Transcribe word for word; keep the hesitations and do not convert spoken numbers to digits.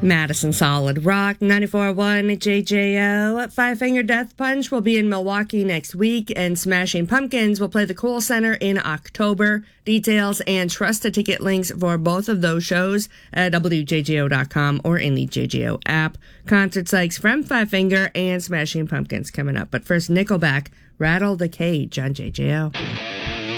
Madison Solid Rock, ninety-four point one J J O. Five Finger Death Punch will be in Milwaukee next week, and Smashing Pumpkins will play the Kohl Center in October. Details and trust the ticket links for both of those shows at W J J O dot com or in the J J O app. Concert sites from Five Finger and Smashing Pumpkins coming up. But first, Nickelback, Rattle the Cage on J J O.